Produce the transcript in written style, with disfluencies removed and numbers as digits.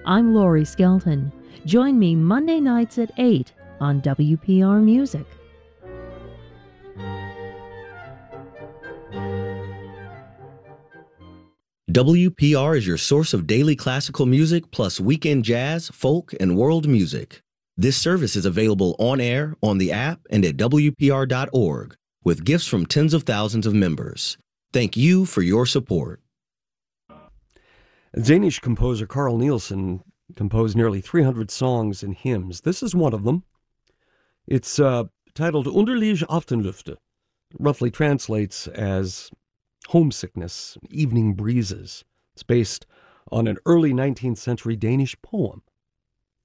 I'm Laurie Skelton. Join me Monday nights at 8 on WPR Music. WPR is your source of daily classical music plus weekend jazz, folk, and world music. This service is available on air, on the app, and at WPR.org, with gifts from tens of thousands of members. Thank you for your support. Danish composer Carl Nielsen composed nearly 300 songs and hymns. This is one of them. It's titled Underlige Aftenlufte, roughly translates as homesickness, evening breezes. It's based on an early 19th century Danish poem.